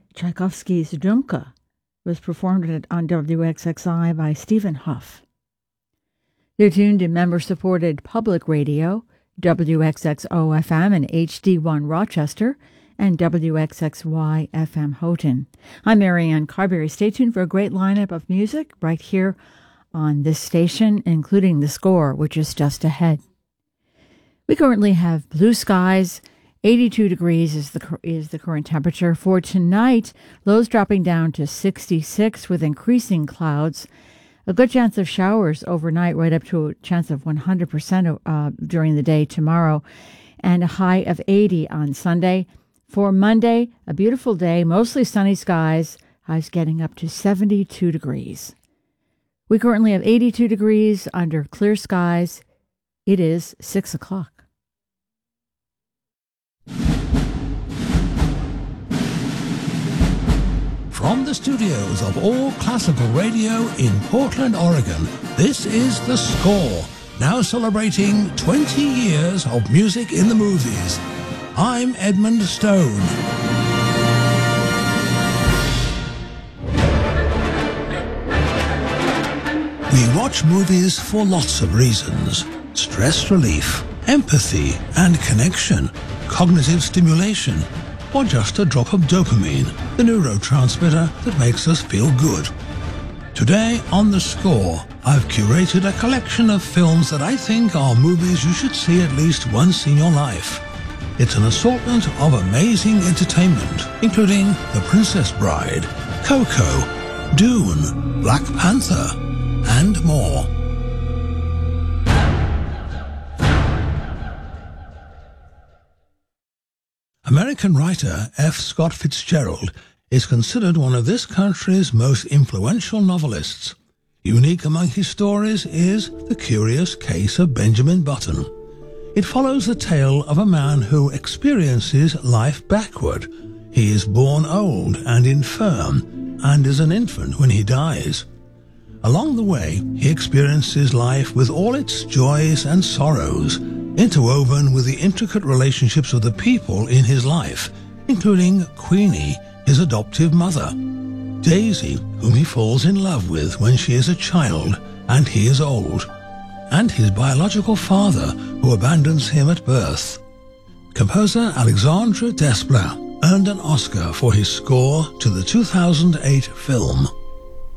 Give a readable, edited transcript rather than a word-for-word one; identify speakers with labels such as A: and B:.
A: Tchaikovsky's Dumka was performed on WXXI by Stephen Huff. They're tuned in member-supported public radio, WXXO-FM and HD1 Rochester, and WXXY-FM Houghton. I'm Marianne Carberry. Stay tuned for a great lineup of music right here on this station, including The Score, which is just ahead. We currently have blue skies. 82 degrees is the current temperature. For tonight, lows dropping down to 66 with increasing clouds. A good chance of showers overnight, right up to a chance of 100% during the day tomorrow, and a high of 80 on Sunday. For Monday, a beautiful day, mostly sunny skies, highs getting up to 72 degrees. We currently have 82 degrees under clear skies. It is 6 o'clock.
B: From the studios of All Classical Radio in Portland, Oregon, this is The Score, now celebrating 20 years of music in the movies. I'm Edmund Stone. We watch movies for lots of reasons. Stress relief, empathy and connection, cognitive stimulation, or just a drop of dopamine, the neurotransmitter that makes us feel good. Today on The Score, I've curated a collection of films that I think are movies you should see at least once in your life. It's an assortment of amazing entertainment, including The Princess Bride, Coco, Dune, Black Panther, and more. American writer F. Scott Fitzgerald is considered one of this country's most influential novelists. Unique among his stories is The Curious Case of Benjamin Button. It follows the tale of a man who experiences life backward. He is born old and infirm and is an infant when he dies. Along the way, he experiences life with all its joys and sorrows, interwoven with the intricate relationships of the people in his life, including Queenie, his adoptive mother, Daisy, whom he falls in love with when she is a child and he is old, and his biological father, who abandons him at birth. Composer Alexandre Desplat earned an Oscar for his score to the 2008 film.